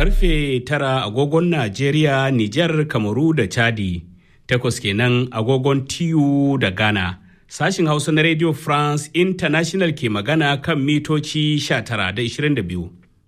Karfe 9 agogon Najeriya, Nijar, Kamaru da Chadi. 8 kenan agogon TU da Ghana. Sashin Hausa na Radio France International ke magana kan mitoci 19 da 22.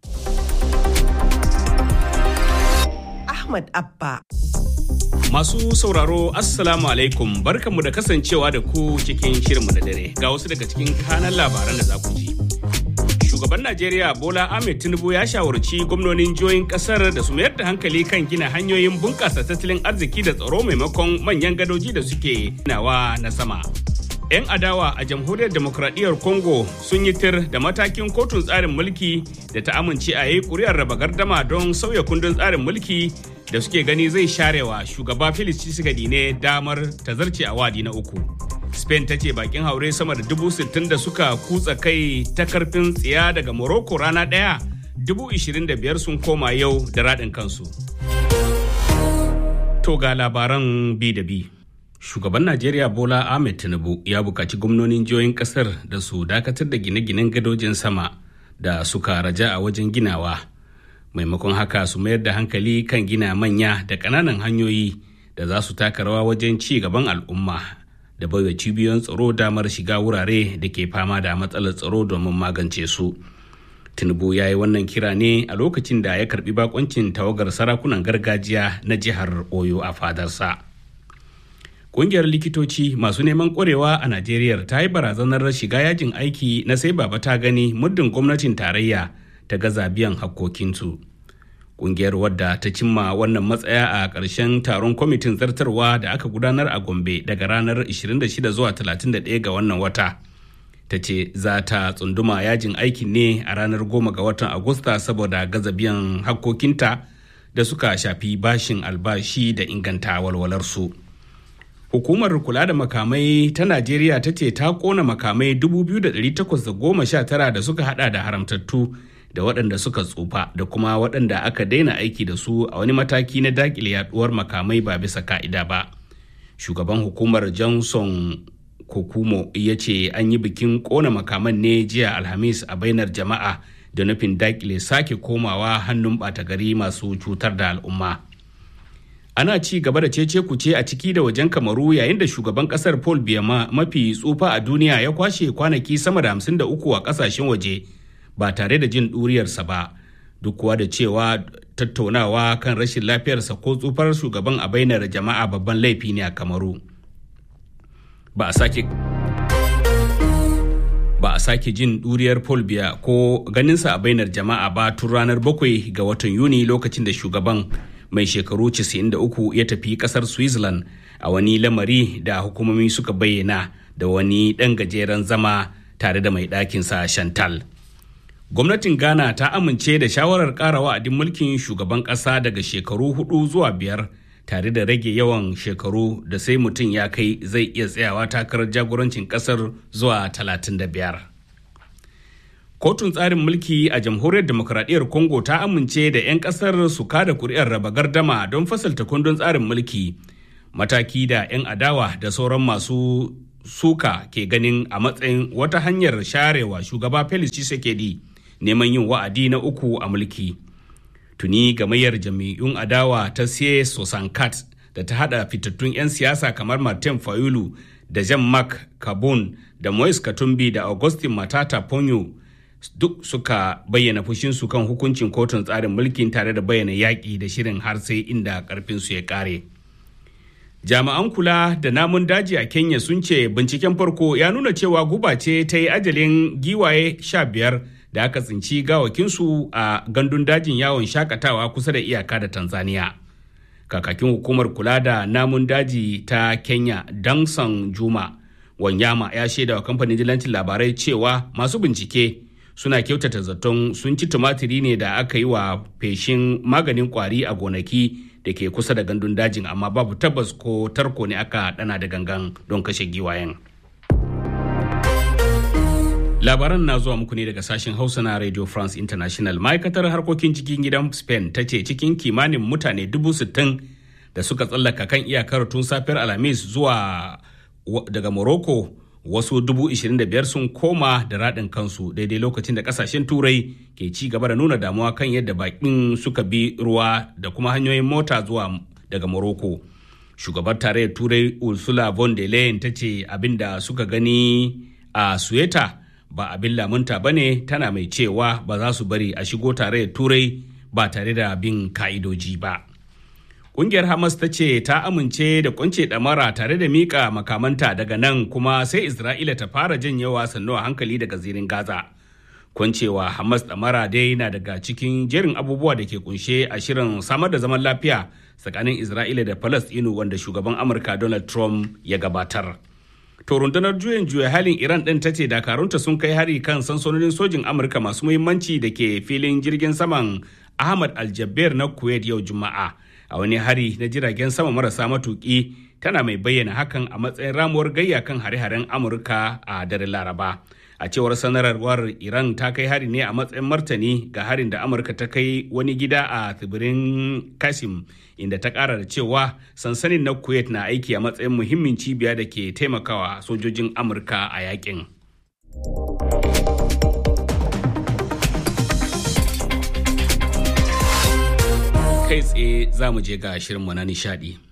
Ahmad Abba. Masu sauraro Assalamu alaikum, barkanmu da kasancewa da ku cikin shirinmu na dare. Ga wasu daga cikin kanan labaran da za ku ji. Shugaban Najeriya Bola Ahmed Tinubu ya shawarci gwamnonin jihohin kasar da su mayar da hankali kan gina hanyoyin bunƙasa tattalin arziki da tsaro maimakon manyan gadoji da suke ginawa na sama. 'Yan adawa a Jamhuriyar Demokradiyyar Congo sun yi tir da matakin kotun tsarin mulki da ta amince a yi ƙuri'ar raba gardama don sauya kundin tsarin mulki da suke gani zai sharewa shugaba Felix Tshisekedi ne damar ta zarce a wadi na uku. Spain ta ce bakin haure sama da 60,000 da suka kutsa kai ta karfin tsiya daga Morocco rana ɗaya 25,000 sun koma yau da raɗin kansu. To ga labaran bi da bi. Shugaban Najeriya Bola Ahmed Tinubu ya buƙaci gwamnonin jihohin ƙasar da su dakatar da gine-ginen gadojin sama da suka raja a wajen ginawa. Maimakon haka su mayar da hankali kan gina manya da ƙananan hanyoyi da za su taka rawa wajen ci gaban al'umma da baiwa cibiyoyin tsaro damar shiga wurare da ke fama da matsalar tsaro domin magance su. Tinubu ya yi wannan kira ne a lokacin da ya karbi bakoncin tawagar sarakunan gargajiya na jihar Oyo a fadarsa. Ƙungiyar likitoci masu neman ƙwarewa a Najeriya ta yi barazanar shiga yajin aiki na sai baba ta gani muddin gwamnatin tarayya ta gaza biyan hakkokinsu. Ƙungiyar wadda ta cimma wannan matsaya a ƙarshen taron kwamitin zartarwa da aka gudanar a Gombe daga ranar 26 zuwa 31 ga wannan wata. Ta ce za ta tsunduma yajin aikin ne a ranar 10 ga watan Agusta saboda gaza biyan hakkokinta da suka shafi bashin albashi da inganta walwalarsu. Hukumar kula da makamai ta Najeriya ta ce ta kona makamai 2,819 da suka hada da haramtattu da waɗanda suka tsufa da kuma waɗanda aka daina aiki da su a wani mataki na dakile yaduwar makamai ba bisa ka'ida ba. Shugaban hukumar Johnson Kokumo ya ce an yi bikin kona makaman ne jiya Alhamis a bainar jama'a da nufin dakile sake komawa hannun ɓata gari masu cutar da al'umma. Ana ci gaba da cece kuce a ciki da wajen Kamaru yayin da shugaban kasar Paul Biya mafi tsufa a duniya ya kwashe kwanaki sama da 53 a kasashen waje ba tare da jin ɗuriyarsa ba, duk kuwa da cewa tattaunawa kan rashin lafiyarsa ko tsufar shugaban a bainar jama'a babban laifi ne a Kamaru. Ba a sake jin ɗuriyar Paul Biya ko ganinsa a bainar jama'a ba tun ranar 7 ga watan Yuni lokacin da shugaban mai shekaru 93 ya tafi kasar Switzerland a wani lamari da hukumomi suka bayyana da wani ɗan gajeren zama tare da mai ɗakinsa Chantal. Gwamnatin Ghana ta amince da shawarar ƙara wa'adin mulkin shugaban ƙasa daga shekaru 4 zuwa 5 tare da rage yawan shekaru da sai mutum ya kai zai iya tsayawa takarar jagorancin ƙasar zuwa 35. Kotun tsarin mulki a Jamhuriyar Demokradiyyar Congo ta amince da 'yan kasar su kada kuri'ar raba gardama don fasalta kundin tsarin mulki, mataki da 'yan adawa da sauran masu suka ke ganin a matsayin wata hanyar sharewa shugaba Felix Tshisekedi neman yin wa'adi na 3 a mulki. Tuni gamayyar jami'un adawa ta Siye Sosankat da ta hada fitattun 'yan siyasa kamar Martin Fayulu da Jean-Marc Kabon da Moise Katumbi da Augustin Matata Ponyo duk suka bayyana fushinsu kan hukuncin kotun tsarin mulkin tare da bayyana yaƙi da shirin har sai inda ƙarfinsu ya ƙare. Jami'an kula da namun daji a Kenya sun ce binciken farko ya nuna cewa guba ce ta yi ajalin giwaye 15 da aka tsinci gawakinsu a gandun dajin yawon shakatawa kusa da iyaka da Tanzania. Kakakin hukumar kula da namun daji ta Kenya, Danson Juma Wanyama, ya shaida wa kamfanin dillancin labarai cewa masu bincike suna kyautata zaton sun ci tumatiri ne da aka yi wa feshin maganin kwari a gonaki da ke kusa da gandun dajin, amma babu tabbas ko tarko ne aka dana da gangan don kashe giwayen. Labaran na zuwa muku ne daga sashen Hausa na Radio France International. Ma'aikatar harkokin cikin gidan Spain ta ce cikin kimanin mutane 60,000 da suka tsallaka kan iyakar tun safiyar Alhamis zuwa daga Morocco wasu 25,000 sun koma da raɗin kansu daidai lokacin da ƙasashen turai ke ci gaba da nuna damuwa kan yadda baƙin suka bi ruwa da kuma hanyoyin mota zuwa daga Morocco. Shugabar tarayyar turai Ursula von der Leyen ta ce abin da suka gani a Sueta ba abin lamunta ba ne, tana mai cewa ba za su bari a shigo tarayyar turai ba tare da bin ka'idoji ba. Ƙungiyar Hamas ta ce ta amince da kwance ɗamara tare da miƙa makamanta daga nan kuma sai Isra'ila ta fara janyewa sannu a hankali daga zirin Gaza. Kwancewa Hamas ɗamara dai na daga cikin jerin abubuwa da ke kunshe a shirin samar da zaman lafiya tsakanin Isra'ila da Falasɗinu wanda shugaban Amurka Donald Trump ya gabatar. To rundunar juyin juya halin Iran ɗin ta ce dakarunta sun kai hari kan sansanonin sojin Amurka masu muhimmanci da ke filin jirgin saman Ahmad Al-Jaber na Kuwait yau Juma'a. A wani hari na jiragen sama marasa matuƙi, tana mai bayyana hakan a matsayin ramuwar gayya kan hare-haren Amurka a daren Laraba. A cewar sanarwar, Iran ta kai hari ne a matsayin martani ga harin da Amurka ta kai wani gida a tsibirin Kasim, inda ta ƙara da cewa sansanin na Kuwait na aiki a matsayin muhimmin cibiya da ke taimakawa sojojin Amurka a yakin. Kai tsaye za mu je ga shirinmu na nishadi.